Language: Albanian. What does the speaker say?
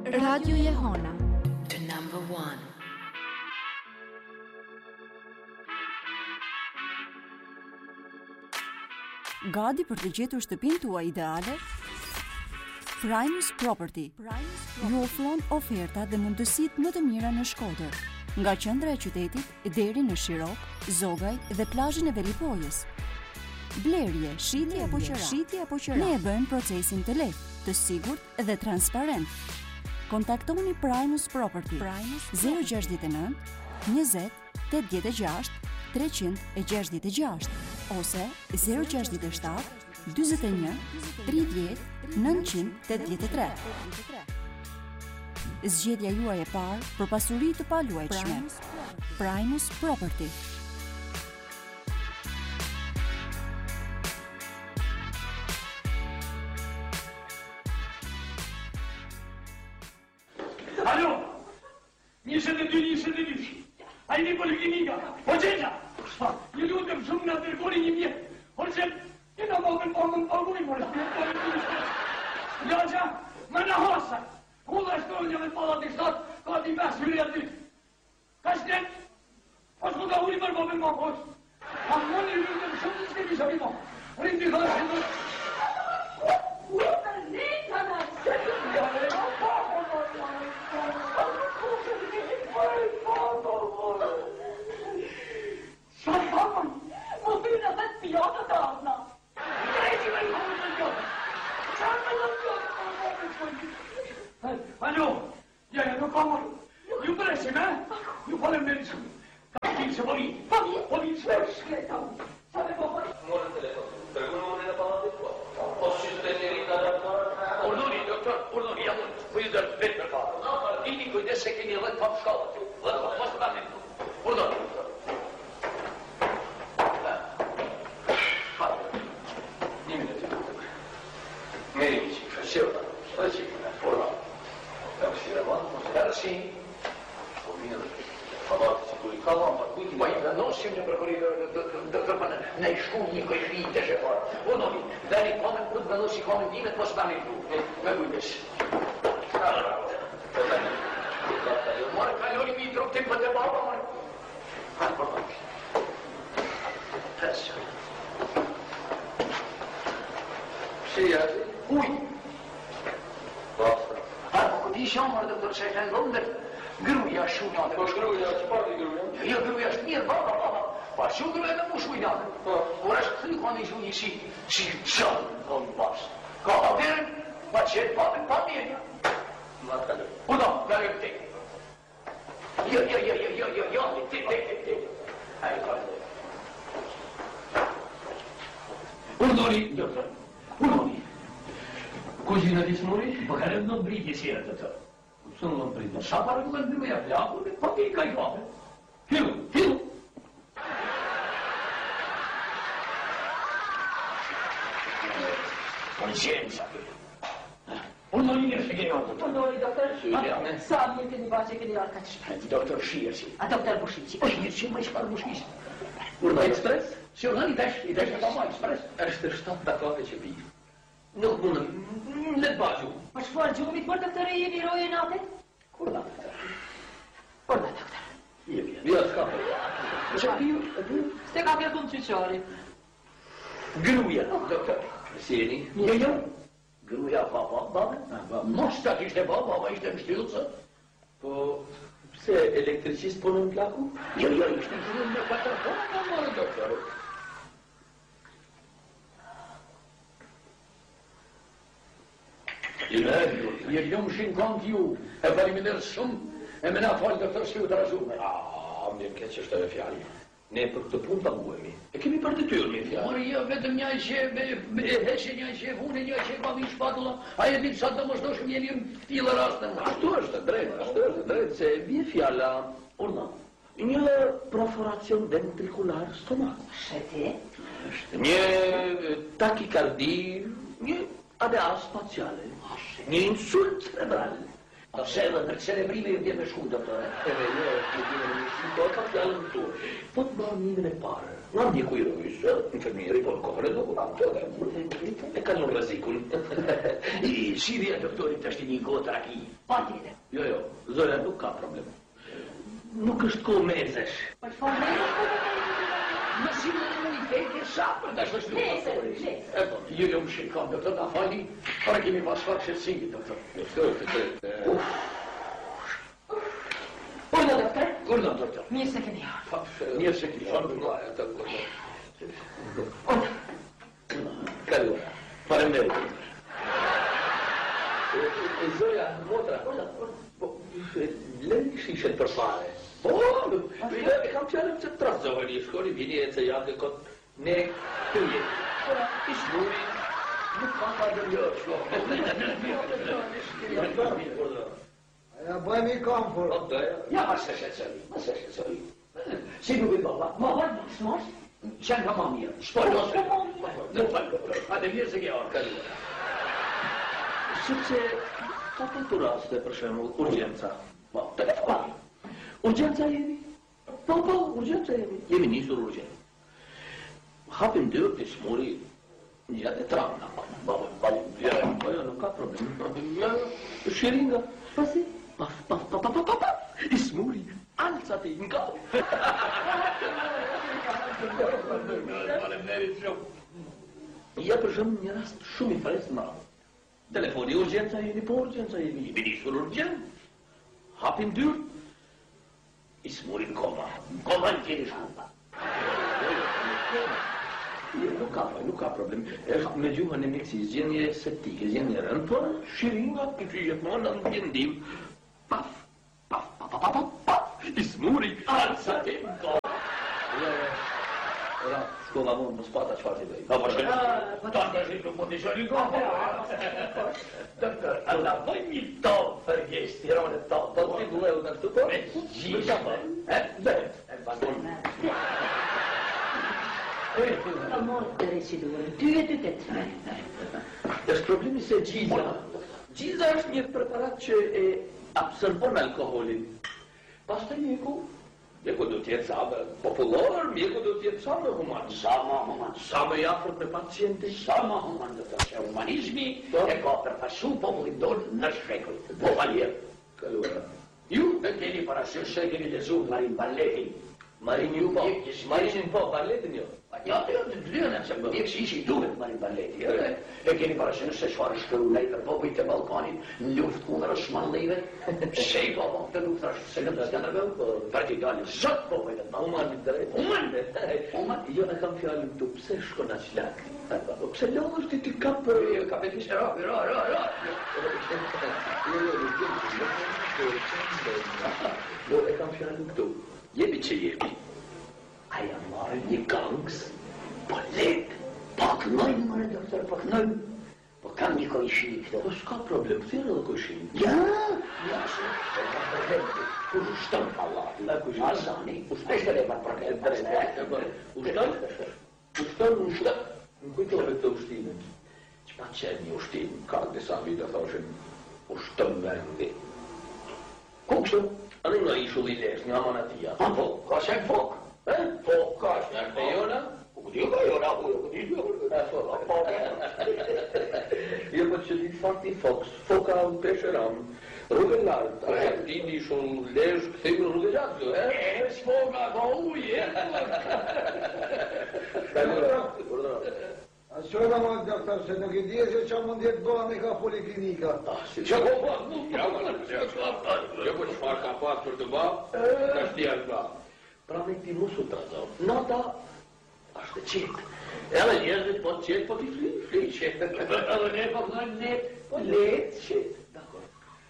Radio Jehona. The number one. Gati për të gjetur shtëpinë tuaj ideale? Primus Property ju ofron oferta dhe mundësitë më të mira në Shkodër, nga qendra e qytetit deri në Shirok, Zogaj dhe plazhin e Velipojës. Blerje, shitje apo qira. Ne e bëjmë procesin të lehtë, të sigurt dhe transparent. Kontaktoni Primus Property 069 20 86 366 ose 067 41 30 983. Zgjedhja juaj e parë për pasuri të paluajtshme. Primus Property. Alo, 22. A jeni poliklinika? Po gjegja! Ju lutem shumë na dërgoni një mjet. Ose kena vogël paguaj mora. Lagja, më në hosa. Kulla shtonja me pallat e shtat, ka ti bash hyri aty. Ka shtet. Po shkoda uri për vogël më hosh. A mund ju lutem shumë të shkemi sa më. Rindi hosh. Alo, ja, nuk kam. Ju presim, Ju faleminderit shumë. Ka qenë se policia shketa. Sa me po fal. Morë telefon. Tregunë në pallatin tuaj. Po qytetëri ka dalë. Urdhoni, jam kujdes vetë për fare. No, dini kujdes se keni 10 top shkolla këtu. Mos të bëni. Urdhoni. Një minutë. Meri, faceva. Forma. Sì. Poi non si ne nei scugli quei finte se fa. Uno vedi come non si come dire può stare tu. Ma lui allora. Io muore calori mi troppo tempo da baba. Adesso. Sì, ui. Diciamo che doktor Shekhan Londër, gruja shumë natë. Po shkruja, çfarë gruja? Jo, gruja është mirë, baba. Pa shumë gruja në mush natë. Po. Por është këtu kanë një gjuni si çon, on pas. Ka atërin, pa çet pa mirë. Ma ka. Udo, dalë ti. Jo, ti. Ai ka. Urdhoni, doktor. Urdhoni. Cugina di Smuri? Magari non brigli sia tutto. Sono non briglio. Sapere come lui ha piato, poi che hai fatto? Filo. Pazienza. Urdhoni ne shkënjot. Urdhoni doktor. Sa vjen keni baje keni arkaç. Doktor Shirsi. A doktor Bushici. Shirsi më shpar Bushici. Urdhoni ekspres? Si urdhoni i dash pa ekspres. Është 7 dakika që vi. Nuk mundëm, le të bashku. Po çfarë gjumit për doktor e jeni roje natë? Kur da? Orda doktor. Jo, s'ka për. Se ka kërkuar qyçari. Gruja, doktor. Si jeni? Jo. Gruja baba. Mos ta kishte baba ishte në shtyllëse. Po, pse elektricist po në plaku? Jo, ishte gruja në 4 morë, doktor. Jellum shinkon t'ju, e faleminderit shumë, e më na fal doktor Shqiu të razume. Mirë keq është edhe fjali. Ne për këtë punë paguhemi. E kemi për detyrë me fjalë. Mori jo vetëm një që me heqje një që vune një që ka vi shpatulla. Ai e di sa domosdoshmë jeni në tillë raste. Ashtu është drejt se vjen fjala urna. Një perforacion ventricular stomac. Shete? Një takikardi, një ADA spaziale, një insult cerebral. Se le prime io vjen me shku, doktore. Jo, po ka fjalën këtu. Po të bëjmë nimin e parë. Nga ndjeku i rrugës, infermieri, po kohën e dukur. E kalon rrezikun. Si vjen doktori tash një gotë raki? Patjetër. Jo, zoja nuk ka problem. Nuk është kohë mezesh. Po çfarë? Ma si në imunitet e sapër, tash është doktori. Jo më shikon, doktor, na fali, para kemi pas fat shëtësimi, doktor. Urdhë, doktor. Urdhë, doktor. Mirë se keni ardhur. Mirë se keni ardhur. Kaluara. Faleminderit. Zoja, motra, lëni shishen për fare. Po, e kam fjalën që të trazohen i shkoni, vini e të janë kot ne të jetë. Ishmuri, nuk kam pa dërgjër, Ja bëjmë i kamfor. Ja, ma se shqetësori. Si nuk i baba? Ma hajt nuk shmosh? Qenë ka ma mirë, shpojnë Në falë, doktor, atë mirë se ke orë, kaluara. Sepse ka të raste, për shembull, urgjenca. Po, telefoni. Urgjenca jemi? Po, urgjenca jemi. Jemi nisur urgjent. Hapim dyrë të smuri një gjatë e tranga. Po, nuk ka problem. Shiringa. Pasi? I smuri, alzati in capo. Ja për shembull një rast shumë i freskt më. Telefoni urgjenca jemi, po urgjenca jemi. Jemi nisur urgjent. Hapim dyrë. I smuri në koma. Koma në tjeni shkupa. Nuk ka problem. Është me gjuhën e mjekësisë, zgjedhje septike, zgjedhje rënd, por shiringa gjithmonë në vendim. Paf. I smuri, alzati in capo. Ora, shkolla mund mos pata çfarë ti bëj. Po shkoj. Tash nuk mund të shoj në kohë. Doktor, alla poi mi to per gestirone to. Po ti duhet të këtu po? Gjithë. Ta morë të recidurën. Ty e ty të të. Është problemi se Gjiza është një preparat që e absorbon alkoholin. Pastaj mjeku do të jetë sa popullor, mjeku do të jetë sa më human. Sa më i afërt me pacientin. Sa më human do të thotë humanizmi e ka përfaqësu popullin tonë në shekull. Po valje. Kaluara. Ju e keni parasysh se keni lexuar Marin Balletin. Marin po, Balletin jo. Ja, të dyën se mjekësi duhet Marin Balleti. E keni parasysh se çfarë shkruaj ai për popujt e Ballkanit në luftë kundër Osmanlive? Shej po, të lufta se në Skënderbeu, partizanë sot popujt e Ballkanit. Human, Jo e kam fjalën këtu, pse shkon aq lart? Pse lodhesh ti kap kapetisht ra. Jo e kam fjalën këtu. Jemi që jemi. Aja marrë një gangs, po letë, pak nëjnë mërë, doktor, pak nëjnë. Po kam një kojshini këto. Po s'ka problem, thirë edhe kojshini. Ja, se ka përhejtë, kur ushtën Allah. Asani, ushtën e për përhejtë. Ushtën. Në kujtove të ushtime. Që pa qenë një ushtim, ka disa vite thoshin, ushtën vendi. Ku kështu? Anë nga ishulli lesh, nga manatia. Po, ka shenë fokë. Po, ka shenë E jona? Po, ka jona, Jo, po që ti fakti foka u pesheram, rrugën lartë, a që ti një ishull lesh, këthejmë rrugën lartë, E, s'foka, ka uje. A shojra ma, doktor, se nuk i dje se që mund jetë bëha me ka poliklinika. Që po pas, Jo, po qëfar ka pas për të ba, ka shtja të ba. Pra me ti musu të razor. Nata, ashtë të qetë. Edhe njerëzit po të qetë, po t'i fli qetë. Edhe ne po të nëjmë ne. Po letë qetë.